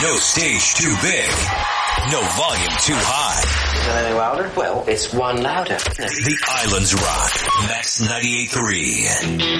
No stage too big. No volume too high. Is it any louder? Well, it's one louder. The Islands Rock. Max 98.3.